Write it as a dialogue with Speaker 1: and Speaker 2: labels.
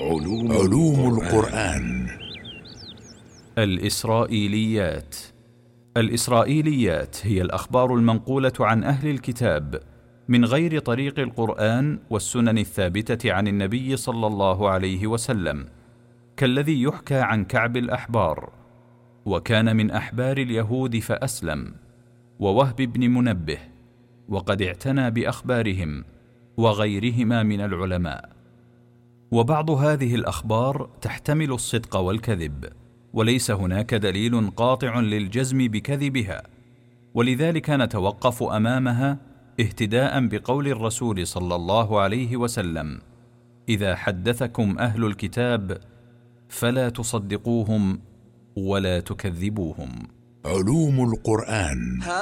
Speaker 1: علوم القرآن.
Speaker 2: الإسرائيليات. الإسرائيليات هي الأخبار المنقولة عن أهل الكتاب من غير طريق القرآن والسنن الثابتة عن النبي صلى الله عليه وسلم، كالذي يحكى عن كعب الأحبار، وكان من أحبار اليهود فأسلم، ووهب بن منبه، وقد اعتنى بأخبارهم، وغيرهما من العلماء. وبعض هذه الأخبار تحتمل الصدق والكذب، وليس هناك دليل قاطع للجزم بكذبها، ولذلك نتوقف أمامها اهتداء بقول الرسول صلى الله عليه وسلم: إذا حدثكم أهل الكتاب فلا تصدقوهم ولا تكذبوهم.
Speaker 1: علوم القرآن.